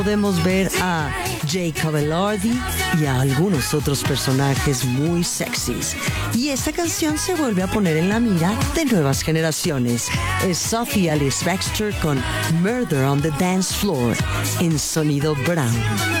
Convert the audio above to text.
Podemos ver a Jacob Elordi y a algunos otros personajes muy sexys. Y esta canción se vuelve a poner en la mira de nuevas generaciones. Es Sophie Alice Baxter con Murder on the Dance Floor en Sonido Brown.